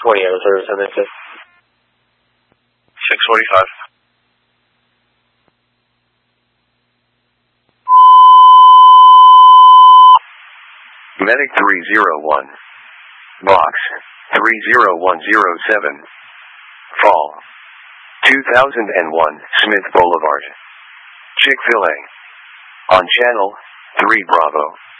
6:20 on service on that 5th. 6:45. Medic 301. Box 30107. Fall 2001 Smith Boulevard. Chick-fil-A. On Channel 3 Bravo.